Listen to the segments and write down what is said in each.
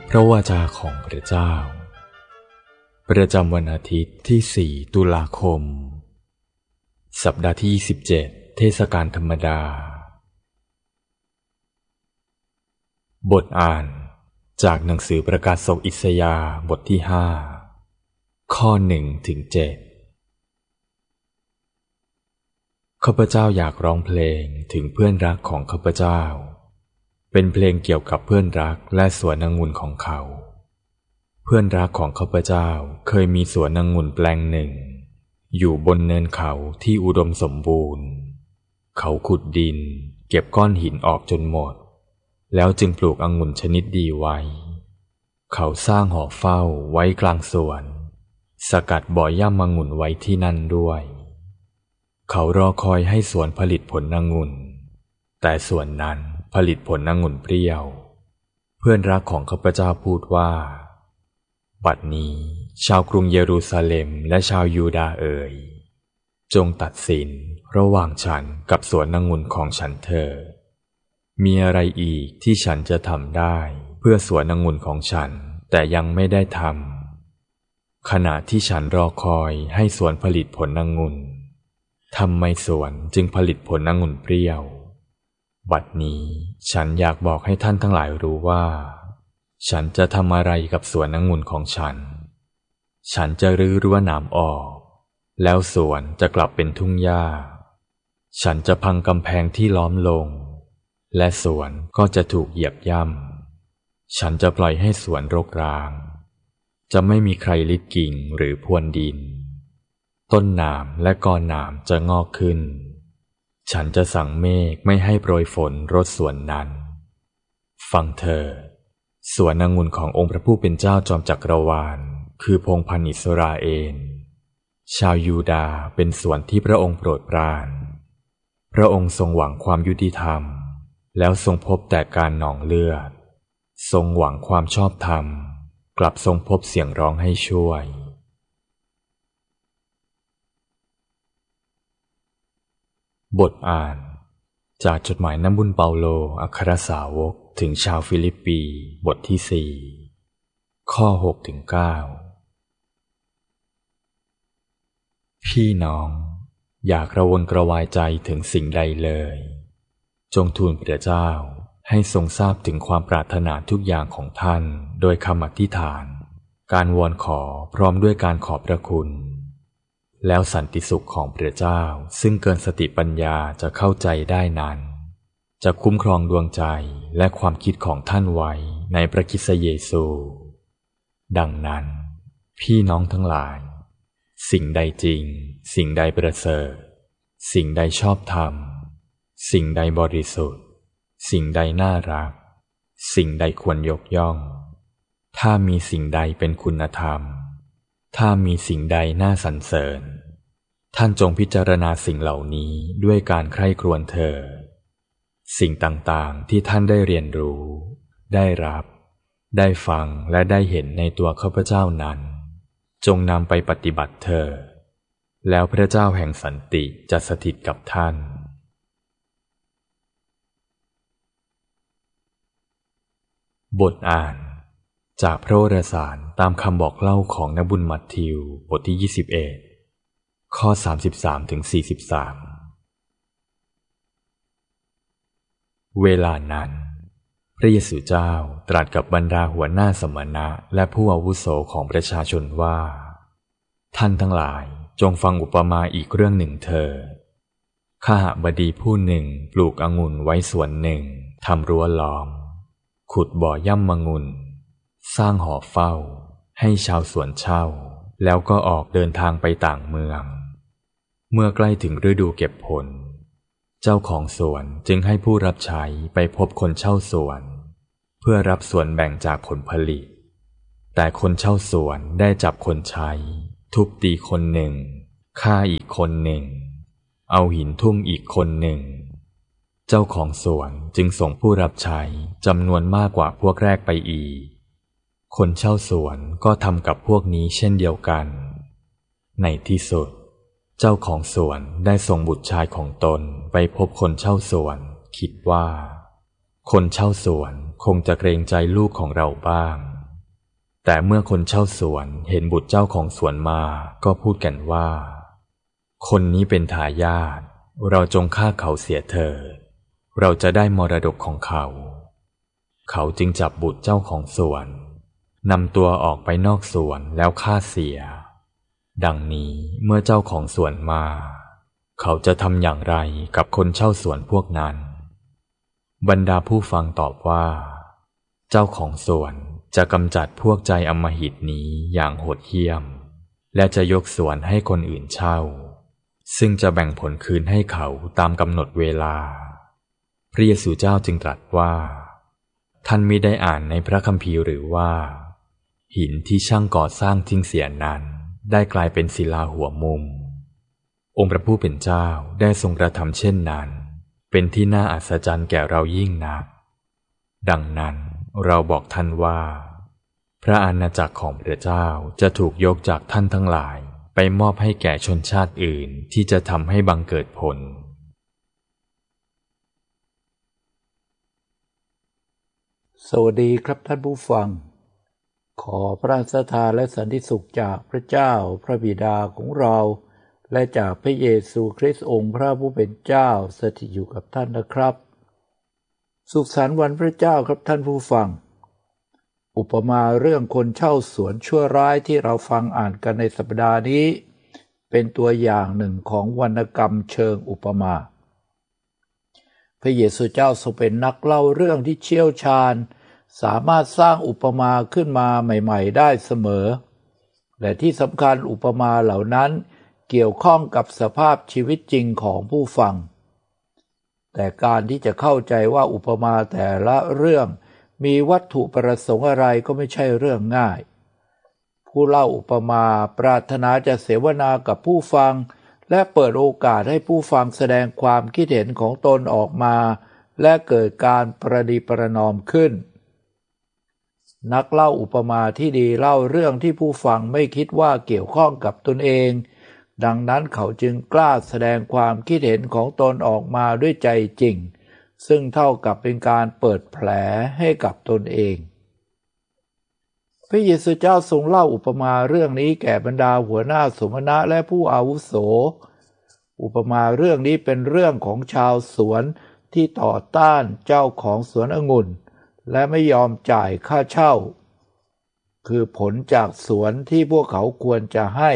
พระวาจาของพระเจ้าประจำวันอาทิตย์ที่ 4 ตุลาคมสัปดาห์ที่ 27 เทศกาลธรรมดาบทอ่านจากหนังสือประกาศศกอิสยาห์บทที่ 5 ข้อ 1 ถึง 7 ข้าพเจ้าอยากร้องเพลงถึงเพื่อนรักของข้าพเจ้าเป็นเพลงเกี่ยวกับเพื่อนรักและสวนองุ่นของเขาเพื่อนรักของข้าพเจ้าเคยมีสวนองุ่นแปลงหนึ่งอยู่บนเนินเขาที่อุดมสมบูรณ์เขาขุดดินเก็บก้อนหินออกจนหมดแล้วจึงปลูกองุ่นชนิดดีไว้เขาสร้างหอเฝ้าไว้กลางสวนสกัดบ่อย่ำองุ่นไว้ที่นั่นด้วยเขารอคอยให้สวนผลิตผลองุ่นแต่สวนนั้นผลิตผลองุ่นเปรี้ยวเพื่อนรักของข้าพเจ้าพูดว่าบัดนี้ชาวกรุงเยรูซาเล็มและชาวยูดาห์เอ๋ยจงตัดสินระหว่างฉันกับสวนองุ่นของฉันเถิดมีอะไรอีกที่ฉันจะทำได้เพื่อสวนองุ่นของฉันแต่ยังไม่ได้ทำขณะที่ฉันรอคอยให้สวนผลิตผลองุ่นทำไมสวนจึงผลิตผลองุ่นเปรี้ยวบัดนี้ฉันอยากบอกให้ท่านทั้งหลายรู้ว่าฉันจะทำอะไรกับสวนองุ่นของฉันจะรื้อรั้วหนามออกแล้วสวนจะกลับเป็นทุ่งหญ้าฉันจะพังกำแพงที่ล้อมลงและสวนก็จะถูกเหยียบย่ำฉันจะปล่อยให้สวนรกร้างจะไม่มีใครลิดกิ่งหรือพรวนดินต้นหนามและกอหนามจะงอกขึ้นฉันจะสั่งเมฆไม่ให้โปรยฝนรดสวนนั้นฟังเถิดสวนองุ่นขององค์พระผู้เป็นเจ้าจอมจักรวาลคือพงศ์พันธุ์อิสราเอลชาวยูดาห์เป็นสวนที่พระองค์โปรดปรานพระองค์ทรงหวังความยุติธรรมแล้วทรงพบแต่การหนองเลือดทรงหวังความชอบธรรมกลับทรงพบเสียงร้องให้ช่วยบทอ่านจากจดหมายน้ำบุญเปาโลอัครสาวกถึงชาวฟิลิปปีบทที่ 4 ข้อ 6 ถึง 9 พี่น้องอย่ากระวนกระวายใจถึงสิ่งใดเลยจงทูลพระเจ้าให้ทรงทราบถึงความปรารถนาทุกอย่างของท่านโดยคำอธิษฐานการวอนขอพร้อมด้วยการขอบพระคุณแล้วสันติสุขของพระเจ้าซึ่งเกินสติปัญญาจะเข้าใจได้นั้นจะคุ้มครองดวงใจและความคิดของท่านไว้ในพระคริสต์เยซูดังนั้นพี่น้องทั้งหลายสิ่งใดจริงสิ่งใดประเสริฐสิ่งใดชอบธรรมสิ่งใดบริสุทธิ์สิ่งใดน่ารักสิ่งใดควรยกย่องถ้ามีสิ่งใดเป็นคุณธรรมถ้ามีสิ่งใดน่าสรรเสริญท่านจงพิจารณาสิ่งเหล่านี้ด้วยการใคร่ครวญเถิดสิ่งต่างๆที่ท่านได้เรียนรู้ได้รับได้ฟังและได้เห็นในตัวข้าพเจ้านั้นจงนำไปปฏิบัติเถิดแล้วพระเจ้าแห่งสันติจะสถิตกับท่านบทอ่านจากพระวรสารตามคำบอกเล่าของนบุญมัทธิวบทที่ 21 ข้อ 33 ถึง 43 เวลานั้นพระเยซูเจ้าตรัสกับบรรดาหัวหน้าสมณะและผู้อาวุโสของประชาชนว่าท่านทั้งหลายจงฟังอุปมาอีกเรื่องหนึ่งเถิดคหบดีผู้หนึ่งปลูกองุ่นไว้สวนหนึ่งทำรั้วล้อมขุดบ่อย่ำองุ่นสร้างหอเฝ้าให้ชาวสวนเช่าแล้วก็ออกเดินทางไปต่างเมืองเมื่อใกล้ถึงฤดูเก็บผลเจ้าของสวนจึงให้ผู้รับใช้ไปพบคนเช่าสวนเพื่อรับส่วนแบ่งจากผลผลิตแต่คนเช่าสวนได้จับคนใช้ทุบตีคนหนึ่งฆ่าอีกคนหนึ่งเอาหินทุ่มอีกคนหนึ่งเจ้าของสวนจึงส่งผู้รับใช้จำนวนมากกว่าพวกแรกไปอีกคนเช่าสวนก็ทำกับพวกนี้เช่นเดียวกันในที่สุดเจ้าของสวนได้ส่งบุตรชายของตนไปพบคนเช่าสวนคิดว่าคนเช่าสวนคงจะเกรงใจลูกของเราบ้างแต่เมื่อคนเช่าสวนเห็นบุตรเจ้าของสวนมาก็พูดกันว่าคนนี้เป็นทายาทเราจงฆ่าเขาเสียเถิดเราจะได้มรดกของเขาเขาจึงจับบุตรเจ้าของสวนนำตัวออกไปนอกสวนแล้วฆ่าเสียดังนี้เมื่อเจ้าของสวนมาเขาจะทำอย่างไรกับคนเช่าสวนพวกนั้นบรรดาผู้ฟังตอบว่าเจ้าของสวนจะกำจัดพวกใจอำมหิตนี้อย่างโหดเหี้ยมและจะยกสวนให้คนอื่นเช่าซึ่งจะแบ่งผลคืนให้เขาตามกำหนดเวลาพระเยซูเจ้าจึงตรัสว่าท่านมิได้อ่านในพระคัมภีร์หรือว่าหินที่ช่างก่อสร้างทิ้งเสียนั้นได้กลายเป็นศิลาหัวมุมองค์พระผู้เป็นเจ้าได้ทรงกระทำเช่นนั้นเป็นที่น่าอัศจรรย์แก่เรายิ่งนักดังนั้นเราบอกท่านว่าพระอาณาจักรของพระเจ้าจะถูกยกจากท่านทั้งหลายไปมอบให้แก่ชนชาติอื่นที่จะทำให้บังเกิดผลสวัสดีครับท่านผู้ฟังขอพระสถานและสันติสุขจากพระเจ้าพระบิดาของเราและจากพระเยซูคริสต์องค์พระผู้เป็นเจ้าสถิตอยู่กับท่านนะครับสุขสันต์วันพระเจ้าครับท่านผู้ฟังอุปมาเรื่องคนเช่าสวนชั่วร้ายที่เราฟังอ่านกันในสัปดาห์นี้เป็นตัวอย่างหนึ่งของวรรณกรรมเชิงอุปมาพระเยซูเจ้าทรงเป็นนักเล่าเรื่องที่เชี่ยวชาญสามารถสร้างอุปมาขึ้นมาใหม่ๆได้เสมอและที่สำคัญอุปมาเหล่านั้นเกี่ยวข้องกับสภาพชีวิตจริงของผู้ฟังแต่การที่จะเข้าใจว่าอุปมาแต่ละเรื่องมีวัตถุประสงค์อะไรก็ไม่ใช่เรื่องง่ายผู้เล่าอุปมาปรารถนาจะเสวนากับผู้ฟังและเปิดโอกาสให้ผู้ฟังแสดงความคิดเห็นของตนออกมาและเกิดการประนีประนอมขึ้นนักเล่าอุปมาที่ดีเล่าเรื่องที่ผู้ฟังไม่คิดว่าเกี่ยวข้องกับตนเองดังนั้นเขาจึงกล้าแสดงความคิดเห็นของตนออกมาด้วยใจจริงซึ่งเท่ากับเป็นการเปิดแผลให้กับตนเองพระเยซูเจ้าทรงเล่าอุปมาเรื่องนี้แก่บรรดาหัวหน้าสมณะและผู้อาวุโสอุปมาเรื่องนี้เป็นเรื่องของชาวสวนที่ต่อต้านเจ้าของสวนองุ่นและไม่ยอมจ่ายค่าเช่าคือผลจากสวนที่พวกเขาควรจะให้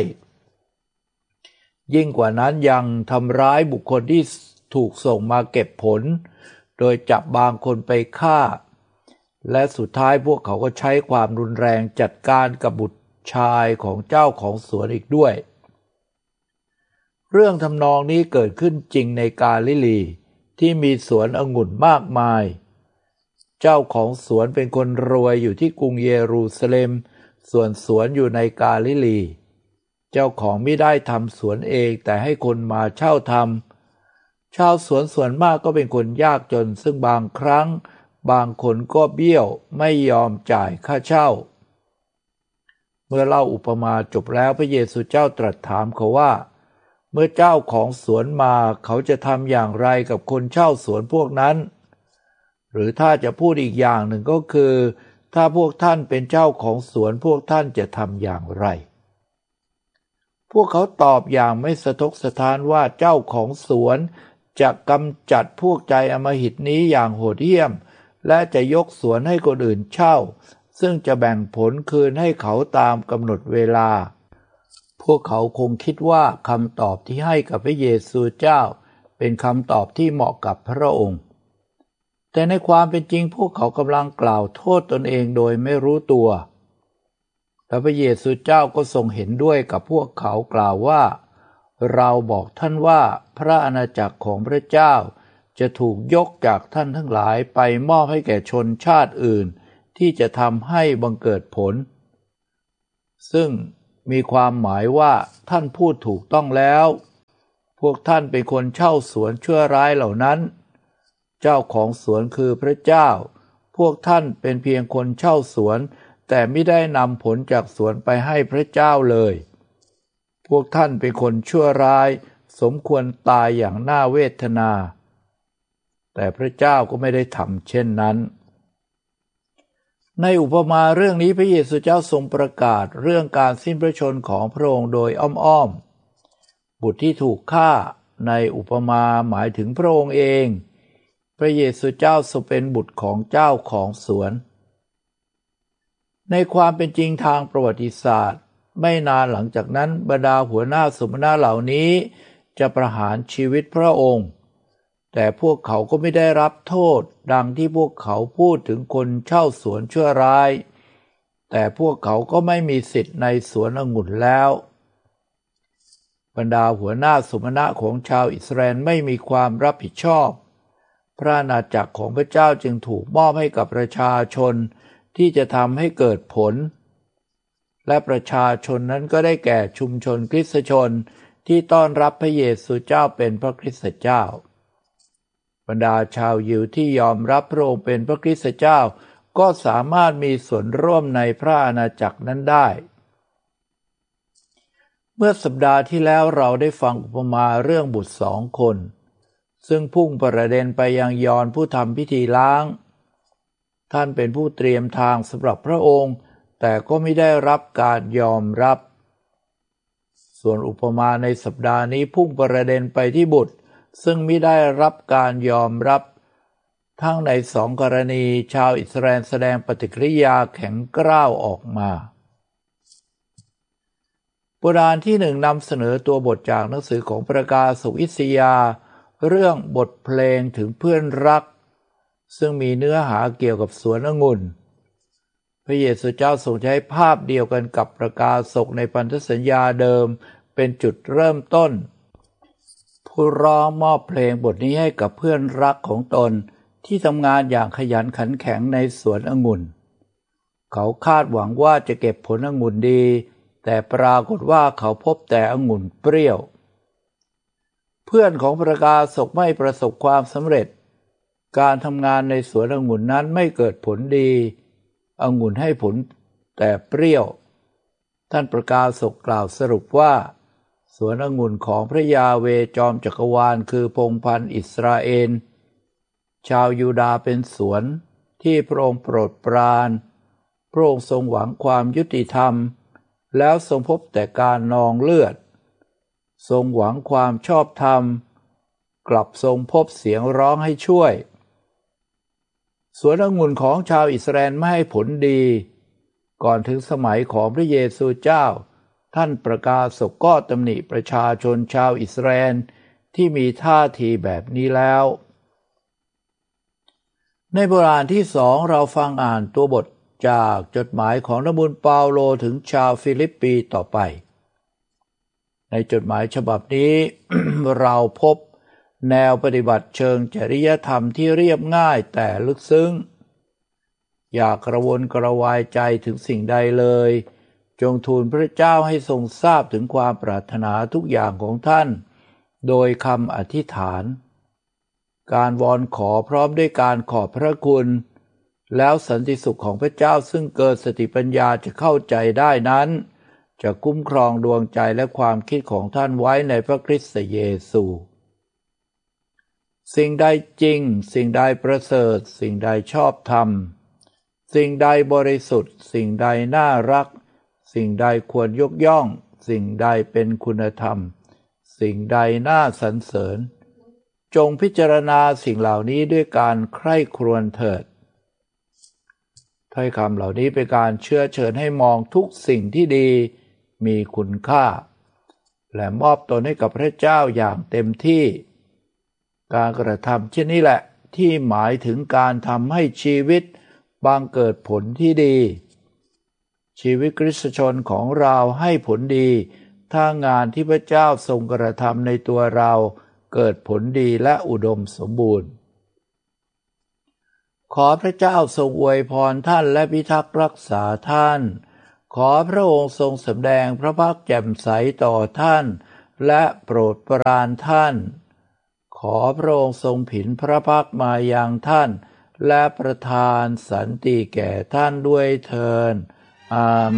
ยิ่งกว่านั้นยังทำร้ายบุคคลที่ถูกส่งมาเก็บผลโดยจับบางคนไปฆ่าและสุดท้ายพวกเขาก็ใช้ความรุนแรงจัดการกับบุตรชายของเจ้าของสวนอีกด้วยเรื่องทำนองนี้เกิดขึ้นจริงในกาลิลีที่มีสวนองุ่นมากมายเจ้าของสวนเป็นคนรวยอยู่ที่กรุงเยรูซาเล็มส่วนสวนอยู่ในกาลิลีเจ้าของไม่ได้ทำสวนเองแต่ให้คนมาเช่าทำชาวสวนส่วนมากก็เป็นคนยากจนซึ่งบางครั้งบางคนก็เบี้ยวไม่ยอมจ่ายค่าเช่าเมื่อเล่าอุปมาจบแล้วพระเยซูเจ้าตรัสถามเขาว่าเมื่อเจ้าของสวนมาเขาจะทำอย่างไรกับคนเช่าสวนพวกนั้นหรือถ้าจะพูดอีกอย่างหนึ่งก็คือถ้าพวกท่านเป็นเจ้าของสวนพวกท่านจะทำอย่างไรพวกเขาตอบอย่างไม่สะทกสะท้านว่าเจ้าของสวนจะกำจัดพวกใจอำมหิตนี้อย่างโหดเหี้ยมและจะยกสวนให้คนอื่นเช่าซึ่งจะแบ่งผลคืนให้เขาตามกำหนดเวลาพวกเขาคงคิดว่าคำตอบที่ให้กับพระเยซูเจ้าเป็นคำตอบที่เหมาะกับพระองค์แต่ในความเป็นจริงพวกเขากำลังกล่าวโทษตนเองโดยไม่รู้ตัวและพระเยซูเจ้าก็ทรงเห็นด้วยกับพวกเขากล่าวว่าเราบอกท่านว่าพระอาณาจักรของพระเจ้าจะถูกยกจากท่านทั้งหลายไปมอบให้แก่ชนชาติอื่นที่จะทำให้บังเกิดผลซึ่งมีความหมายว่าท่านพูดถูกต้องแล้วพวกท่านเป็นคนเช่าสวนชั่วร้ายเหล่านั้นเจ้าของสวนคือพระเจ้าพวกท่านเป็นเพียงคนเช่าสวนแต่ไม่ได้นำผลจากสวนไปให้พระเจ้าเลยพวกท่านเป็นคนชั่วร้ายสมควรตายอย่างน่าเวทนาแต่พระเจ้าก็ไม่ได้ทำเช่นนั้นในอุปมาเรื่องนี้พระเยซูเจ้าทรงประกาศเรื่องการสิ้นพระชนของพระองค์โดยอ้อมๆบุตรที่ถูกฆ่าในอุปมาหมายถึงพระองค์เองพระเยซูเจ้าทรงเป็นบุตรของเจ้าของสวนในความเป็นจริงทางประวัติศาสตร์ไม่นานหลังจากนั้นบรรดาหัวหน้าสมณะเหล่านี้จะประหารชีวิตพระองค์แต่พวกเขาก็ไม่ได้รับโทษดังที่พวกเขาพูดถึงคนเช่าสวนชั่วร้ายแต่พวกเขาก็ไม่มีสิทธิ์ในสวนองุ่นแล้วบรรดาหัวหน้าสมณะของชาวอิสราเอลไม่มีความรับผิดชอบพระอาณาจักรของพระเจ้าจึงถูกมอบให้กับประชาชนที่จะทำให้เกิดผลและประชาชนนั้นก็ได้แก่ชุมชนคริสตชนที่ต้อนรับพระเยซูเจ้าเป็นพระคริสตเจ้าบรรดาชาวยิวที่ยอมรับพระองค์เป็นพระคริสตเจ้าก็สามารถมีส่วนร่วมในพระอาณาจักรนั้นได้เมื่อสัปดาห์ที่แล้วเราได้ฟังอุปมาเรื่องบุตร2 คนซึ่งพุ่งประเด็นไปยังยอห์นผู้ทำพิธีล้างท่านเป็นผู้เตรียมทางสำหรับพระองค์แต่ก็ไม่ได้รับการยอมรับส่วนอุปมาในสัปดาห์นี้พุ่งประเด็นไปที่บุตรซึ่งไม่ได้รับการยอมรับทั้งใน2 กรณีชาวอิสราเอลแสดงปฏิกิริยาแข็งกร้าวออกมาบทอ่านที่1นำเสนอตัวบทจากหนังสือของประกาศอิสยาห์เรื่องบทเพลงถึงเพื่อนรักซึ่งมีเนื้อหาเกี่ยวกับสวนองุ่นพระเยซูเจ้าทรงใช้ภาพเดียวกันกับประกาศในพันธสัญญาเดิมเป็นจุดเริ่มต้นผู้ร้องมอบเพลงบทนี้ให้กับเพื่อนรักของตนที่ทำงานอย่างขยันขันแข็งในสวนองุ่นเขาคาดหวังว่าจะเก็บผลองุ่นดีแต่ปรากฏว่าเขาพบแต่องุ่นเปรี้ยวเพื่อนของประกาศไม่ประสบความสำเร็จการทำงานในสวนองุ่นนั้นไม่เกิดผลดีองุ่นให้ผลแต่เปรี้ยวท่านประกาศกล่าวสรุปว่าสวนองุ่นของพระยาเวห์จอมจักรวาลคือพงศ์พันธุ์อิสราเอลชาวยูดาห์เป็นสวนที่พระองค์โปรดปรานพระองค์ทรงหวังความยุติธรรมแล้วทรงพบแต่การนองเลือดทรงหวังความชอบธรรมกลับทรงพบเสียงร้องให้ช่วยสวนองุ่นของชาวอิสราเอลไม่ให้ผลดีก่อนถึงสมัยของพระเยซูเจ้าท่านประกาศก็ตำหนิประชาชนชาวอิสราเอลที่มีท่าทีแบบนี้แล้วในบทอ่านที่2เราฟังอ่านตัวบทจากจดหมายของพระบุญเปาโลถึงชาวฟิลิปปีต่อไปในจดหมายฉบับนี้ เราพบแนวปฏิบัติเชิงจริยธรรมที่เรียบง่ายแต่ลึกซึ้งอย่ากระวนกระวายใจถึงสิ่งใดเลยจงทูลพระเจ้าให้ทรงทราบถึงความปรารถนาทุกอย่างของท่านโดยคำอธิษฐานการวอนขอพร้อมด้วยการขอบพระคุณแล้วสันติสุขของพระเจ้าซึ่งเกินสติปัญญาจะเข้าใจได้นั้นจะคุ้มครองดวงใจและความคิดของท่านไว้ในพระคริสต์เยซูสิ่งใดจริงสิ่งใดประเสริฐสิ่งใดชอบธรรมสิ่งใดบริสุทธิ์สิ่งใดน่ารักสิ่งใดควรยกย่องสิ่งใดเป็นคุณธรรมสิ่งใดน่าสรรเสริญจงพิจารณาสิ่งเหล่านี้ด้วยการใคร่ครวญเถิดถ้อยคำเหล่านี้เป็นการเชื้อเชิญให้มองทุกสิ่งที่ดีมีคุณค่าและมอบตนให้กับพระเจ้าอย่างเต็มที่การกระทำเช่นนี้แหละที่หมายถึงการทำให้ชีวิตบังเกิดผลที่ดีชีวิตคริสตชนของเราให้ผลดีถ้างานที่พระเจ้าทรงกระทำในตัวเราเกิดผลดีและอุดมสมบูรณ์ขอพระเจ้าทรงอวยพรท่านและพิทักษ์รักษาท่านขอพระองค์ทรงสำแดงพระพักตร์แจ่มใสต่อท่านและโปรดปรานท่านขอพระองค์ทรงผินพระพักตร์มายังท่านและประทานสันติแก่ท่านด้วยเถิดอาเมน